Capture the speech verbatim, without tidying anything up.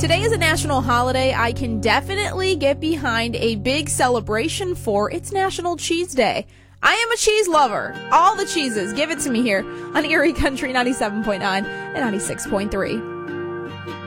Today is a national holiday I can definitely get behind a big celebration for. It's National Cheese Day. I am a cheese lover. All the cheeses. Give it to me here on Erie Country ninety-seven point nine and ninety-six point three.